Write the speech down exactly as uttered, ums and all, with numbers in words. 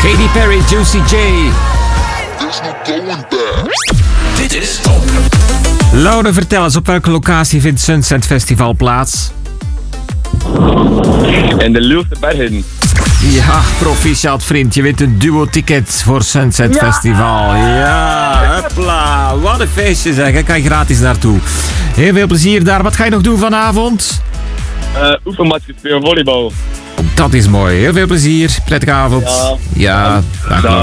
Katy Perry, Juicy J. There's no going back. Dit is Top. Laura, vertel eens, op welke locatie vindt Sunset Festival plaats? En de Luwte Bergen. Ja, proficiat vriend. Je wint een duo-ticket voor Sunset Ja. Festival. Ja, hopla. Wat een feestje zeg. Daar kan je gratis naartoe. Heel veel plezier daar. Wat ga je nog doen vanavond? Uh, oefenmatjes spelen volleybal. Dat is mooi. Heel veel plezier. Prettige avond. Ja. Ja, dag Dag.